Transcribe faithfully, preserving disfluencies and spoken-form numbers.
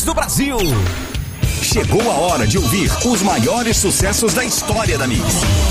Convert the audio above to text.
do Brasil. Chegou a hora de ouvir os maiores sucessos da história da Mix.